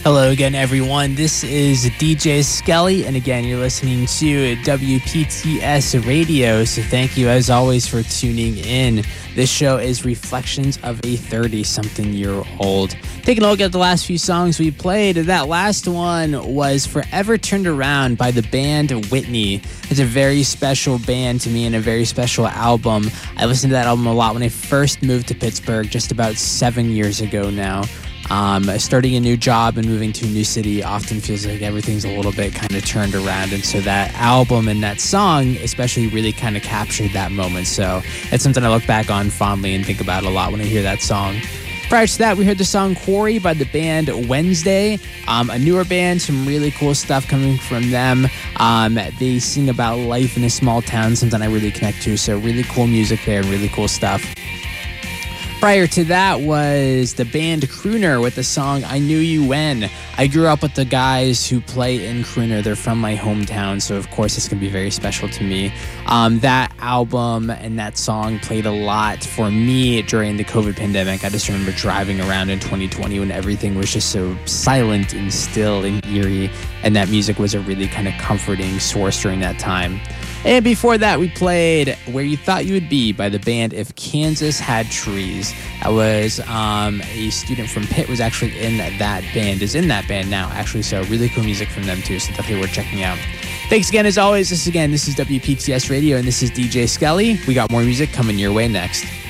Hello again, everyone. This is DJ Skelly, and again, you're listening to WPTS Radio. So thank you, as always, for tuning in. This show is Reflections of a 30-something-year-old. Taking a look at the last few songs we played, that last one was Forever Turned Around by the band Whitney. It's a very special band to me and a very special album. I listened to that album a lot when I first moved to Pittsburgh just about 7 years ago now. Starting a new job and moving to a new city often feels like everything's a little bit kind of turned around, and so that album and that song especially really kind of captured that moment. So it's something I look back on fondly and think about a lot when I hear that song. Prior to that, we heard the song Quarry by the band Wednesday, a newer band, some really cool stuff coming from them. They sing about life in a small town, something I really connect to, so really cool music there, really cool stuff. Prior to that was the band Crooner with the song I Knew You When. I grew up with the guys who play in Crooner. They're from my hometown, so of course it's going to be very special to me. That album and that song played a lot for me during the COVID pandemic. I just remember driving around in 2020 when everything was just so silent and still and eerie, and that music was a really kind of comforting source during that time. And before that, we played Where You Thought You Would Be by the band If Kansas Had Trees. That was a student from Pitt was actually in that band, is in that band now, actually. So really cool music from them, too. So definitely worth checking out. Thanks again, as always. This is WPTS Radio, and this is DJ Skelly. We got more music coming your way next.